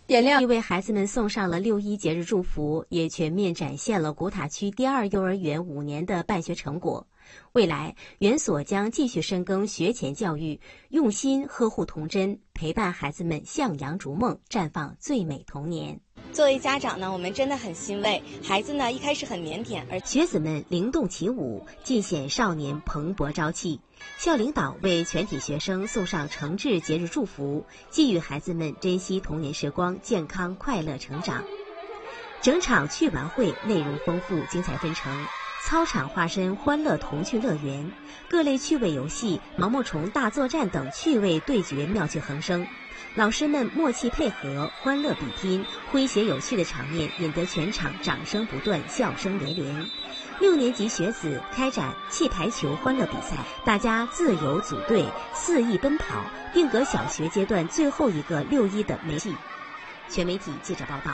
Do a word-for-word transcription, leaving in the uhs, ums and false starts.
点亮为孩子们送上了六一节日祝福，也全面展现了古塔区第二幼儿园五年的办学成果。未来，园所将继续深耕学前教育，用心呵护童真，陪伴孩子们向阳逐梦，绽放最美童年。 作为家长呢，我们真的很欣慰，孩子呢一开始很腼腆，而学子们灵动起舞，尽显少年蓬勃朝气。校领导为全体学生送上诚挚节日祝福，寄予孩子们珍惜童年时光，健康快乐成长。整场趣玩会内容丰富，精彩纷呈。操场化身欢乐童趣乐园，各类趣味游戏、毛毛虫大作战等趣味对决妙趣横生。老师们默契配合，欢乐比拼，诙谐有趣的场面引得全场掌声不断，笑声连连。六年级学子开展气排球欢乐比赛，大家自由组队，肆意奔跑，定格小学阶段最后一个六一的美戏。全媒体记者报道。